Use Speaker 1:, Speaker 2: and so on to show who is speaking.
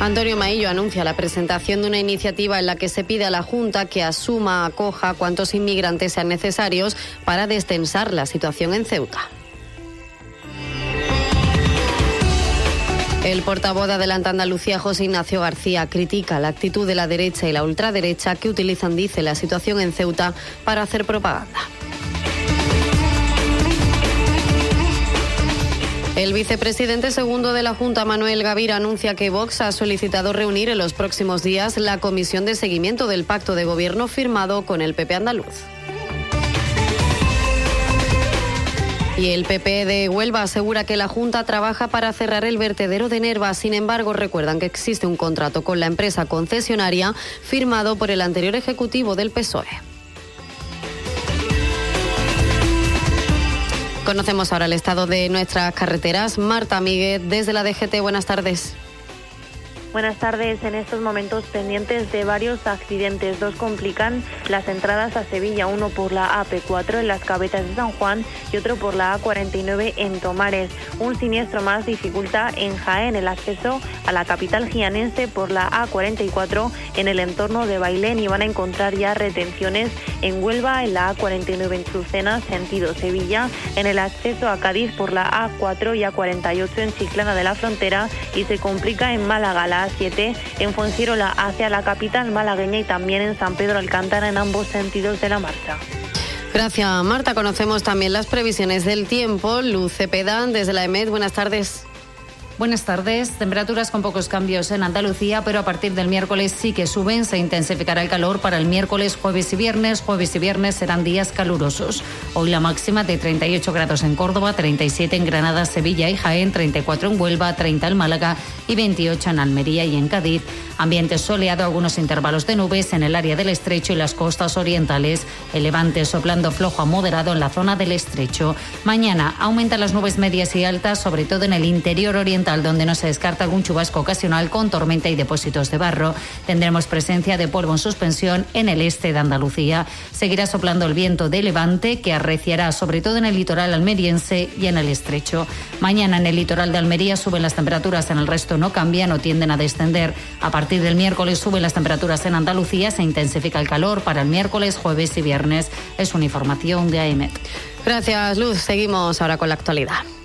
Speaker 1: Antonio Maillo anuncia la presentación de una iniciativa en la que se pide a la Junta que acoja cuantos inmigrantes sean necesarios para destensar la situación en Ceuta. El portavoz de Adelante Andalucía, José Ignacio García, critica la actitud de la derecha y la ultraderecha que utilizan, dice, la situación en Ceuta para hacer propaganda. El vicepresidente segundo de la Junta, Manuel Gavira, anuncia que Vox ha solicitado reunir en los próximos días la comisión de seguimiento del pacto de gobierno firmado con el PP andaluz. Y el PP de Huelva asegura que la Junta trabaja para cerrar el vertedero de Nerva. Sin embargo, recuerdan que existe un contrato con la empresa concesionaria firmado por el anterior ejecutivo del PSOE. Conocemos ahora el estado de nuestras carreteras. Marta Míguez, desde la DGT, buenas tardes.
Speaker 2: Buenas tardes. En estos momentos pendientes de varios accidentes. Dos complican las entradas a Sevilla, uno por la AP4 en las Cabetas de San Juan y otro por la A49 en Tomares. Un siniestro más dificulta en Jaén el acceso a la capital jienense por la A44 en el entorno de Bailén, y van a encontrar ya retenciones en Huelva en la A49 en Chucena, sentido Sevilla, en el acceso a Cádiz por la A4 y A48 en Chiclana de la Frontera, y se complica en Málaga la A7 en Fuengirola hacia la capital malagueña y también en San Pedro Alcántara en ambos sentidos de la marcha.
Speaker 1: Gracias, Marta. Conocemos también las previsiones del tiempo. Luz Cepeda, desde la EMET, buenas tardes.
Speaker 3: Buenas tardes. Temperaturas con pocos cambios en Andalucía, pero a partir del miércoles sí que suben. Se intensificará el calor para el miércoles, jueves y viernes. Jueves y viernes serán días calurosos. Hoy la máxima de 38 grados en Córdoba, 37 en Granada, Sevilla y Jaén, 34 en Huelva, 30 en Málaga y 28 en Almería y en Cádiz. Ambiente soleado, algunos intervalos de nubes en el área del Estrecho y las costas orientales. El levante soplando flojo a moderado en la zona del Estrecho. Mañana aumentan las nubes medias y altas, sobre todo en el interior oriental, donde no se descarta algún chubasco ocasional con tormenta y depósitos de barro. Tendremos presencia de polvo en suspensión en el este de Andalucía. Seguirá soplando el viento de levante, que arreciará sobre todo en el litoral almeriense y en el Estrecho. Mañana en el litoral de Almería suben las temperaturas, en el resto no cambian o tienden a descender. A partir del miércoles suben las temperaturas en Andalucía, se intensifica el calor para el miércoles, jueves y viernes. Es una información de AEMET.
Speaker 1: Gracias, Luz. Seguimos ahora con la actualidad.